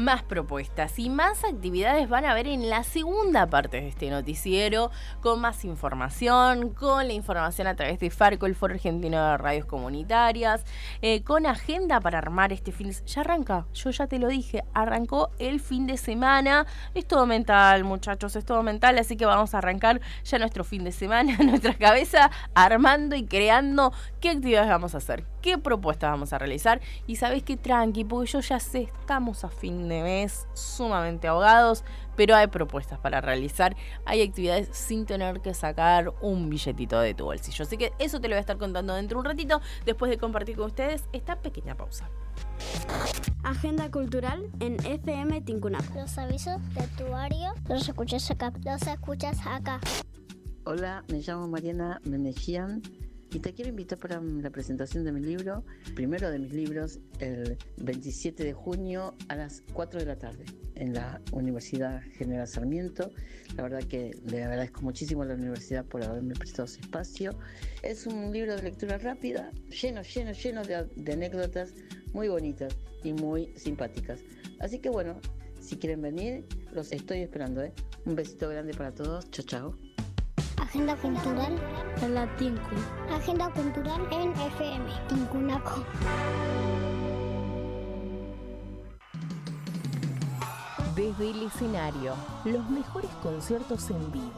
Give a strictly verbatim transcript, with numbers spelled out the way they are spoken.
más propuestas y más actividades van a haber en la segunda parte de este noticiero, con más información, con la información a través de Farco, el Foro Argentino de Radios Comunitarias, eh, con agenda para armar este fin de semana. Ya arranca, yo ya te lo dije, arrancó el fin de semana. Es todo mental, muchachos, es todo mental, así que vamos a arrancar ya nuestro fin de semana, nuestra cabeza, armando y creando qué actividades vamos a hacer, qué propuestas vamos a realizar. Y sabés qué, tranqui, porque yo ya sé, estamos a fin de mes, sumamente ahogados, pero hay propuestas para realizar, hay actividades sin tener que sacar un billetito de tu bolsillo. Así que eso te lo voy a estar contando dentro de un ratito, después de compartir con ustedes esta pequeña pausa. Agenda cultural en F M Tincunaco. Los avisos de tu área los escuchas acá. Los escuchas acá. Hola, me llamo Mariana Menegian y te quiero invitar para la presentación de mi libro, primero de mis libros, el veintisiete de junio a las cuatro de la tarde en la Universidad General Sarmiento. La verdad que le agradezco muchísimo a la universidad por haberme prestado ese espacio. Es un libro de lectura rápida, lleno, lleno, lleno de, de anécdotas muy bonitas y muy simpáticas. Así que bueno, si quieren venir, los estoy esperando, ¿eh? Un besito grande para todos. Chao, chao. Agenda cultural en la Tinku. Agenda cultural en F M Tincunaco. Desde el escenario, los mejores conciertos en vivo.